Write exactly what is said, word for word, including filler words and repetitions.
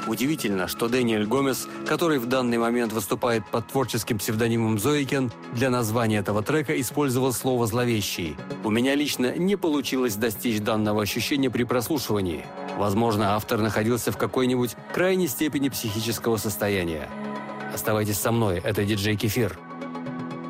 Удивительно, что Дэниэль Гомес, который в данный момент выступает под творческим псевдонимом Зоикен, для названия этого трека использовал слово «зловещий». У меня лично не получилось достичь данного ощущения при прослушивании. Возможно, автор находился в какой-нибудь крайней степени психического состояния. Оставайтесь со мной, это диджей Кефир.